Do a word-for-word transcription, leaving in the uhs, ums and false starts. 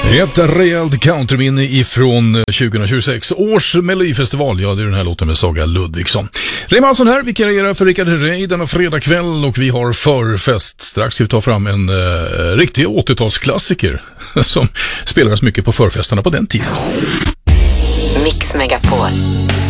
Ett rejält countryminne ifrån tjugohundratjugosex års Melodifestival. Ja, det är den här låten med Saga Ludvigsson. Ray Malmsson här, vikarierar för Rickard Herrey denna fredagkväll och vi har förfest. Strax ska vi ta fram en uh, riktig åttiotalsklassiker som spelades mycket på förfesterna på den tiden. Mix Megapol.